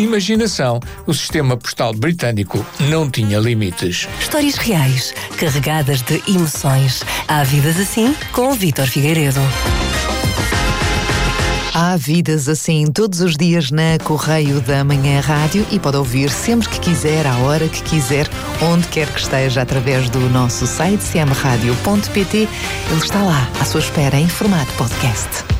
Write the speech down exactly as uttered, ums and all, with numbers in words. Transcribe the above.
imaginação, o sistema postal britânico não tinha limites. Histórias reais, carregadas de emoções. Há vidas assim com o Vítor Figueiredo. Há vidas assim todos os dias na Correio da Manhã Rádio e pode ouvir sempre que quiser, à hora que quiser, onde quer que esteja, através do nosso site c m radio ponto p t. Ele está lá, à sua espera, em formato podcast.